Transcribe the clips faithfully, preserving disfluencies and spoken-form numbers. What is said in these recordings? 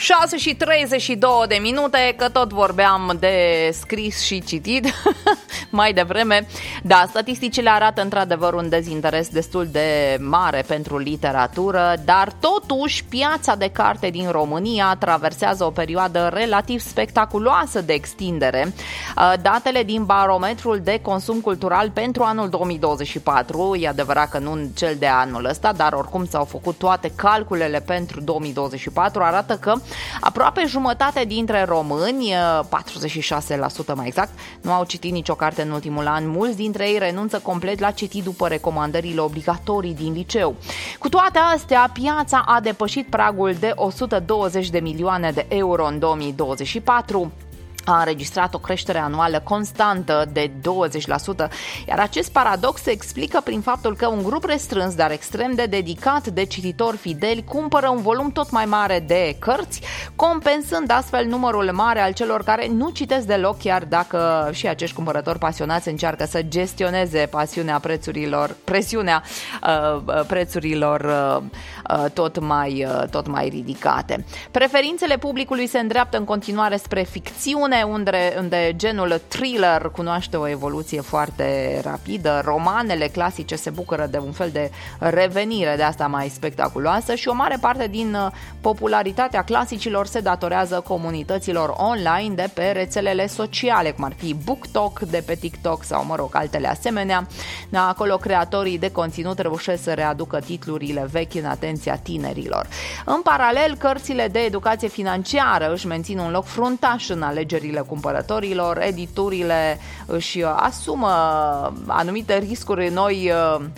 șase și treizeci și două de minute, că tot vorbeam de scris și citit mai devreme. Da, statisticile arată într-adevăr un dezinteres destul de mare pentru literatură, dar totuși piața de carte din România traversează o perioadă relativ spectaculoasă de extindere. Datele din barometrul de consum cultural pentru anul două mii douăzeci și patru, e adevărat că nu cel de anul ăsta, dar oricum s-au făcut toate calculele pentru două mii douăzeci și patru, arată că aproape jumătate dintre români, patruzeci și șase la sută mai exact, nu au citit nicio carte în ultimul an. Mulți dintre ei renunță complet la citit după recomandările obligatorii din liceu. Cu toate astea, piața a depășit pragul de o sută douăzeci de milioane de euro în două mii douăzeci și patru. A înregistrat o creștere anuală constantă de douăzeci la sută, iar acest paradox se explică prin faptul că un grup restrâns, dar extrem de dedicat de cititori fideli, cumpără un volum tot mai mare de cărți, compensând astfel numărul mare al celor care nu citesc deloc, chiar dacă și acești cumpărători pasionați încearcă să gestioneze pasiunea prețurilor, presiunea uh, prețurilor uh, tot, mai, uh, tot mai ridicate. Preferințele publicului se îndreaptă în continuare spre ficțiune, unde, unde genul thriller cunoaște o evoluție foarte rapidă. Romanele clasice se bucură de un fel de revenire de asta mai spectaculoasă și o mare parte din popularitatea clasicilor se datorează comunităților online de pe rețelele sociale, cum ar fi BookTok de pe TikTok sau, mă rog, altele asemenea. Acolo creatorii de conținut reușesc să readucă titlurile vechi în atenția tinerilor. În paralel, cărțile de educație financiară își mențin un loc fruntaș în alegerile cumpărătorilor, editurile își asumă anumite riscuri noi,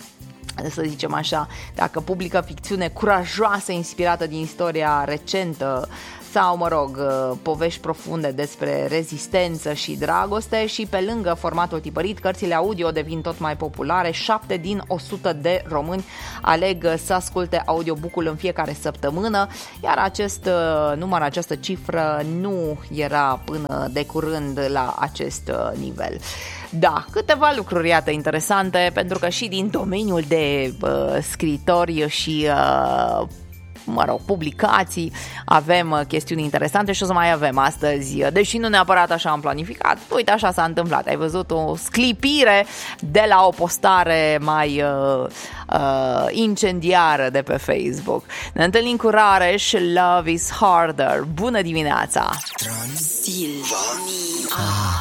să zicem așa, dacă publică ficțiune curajoasă inspirată din istoria recentă sau, mă rog, povești profunde despre rezistență și dragoste. Și pe lângă formatul tipărit, cărțile audio devin tot mai populare. Șapte din o sută de români aleg să asculte audiobook-ul în fiecare săptămână, iar acest număr, această cifră nu era până de curând la acest nivel. Da, câteva lucruri, iată, interesante, pentru că și din domeniul de uh, scritori și uh, mă rog, publicații, avem chestiuni interesante și o să mai avem astăzi, deși nu neapărat așa am planificat. Uite, așa s-a întâmplat. Ai văzut o sclipire de la o postare mai uh, uh, incendiară de pe Facebook. Ne întâlnim cu Rareș, Love is Harder. Bună dimineața! Transilvania.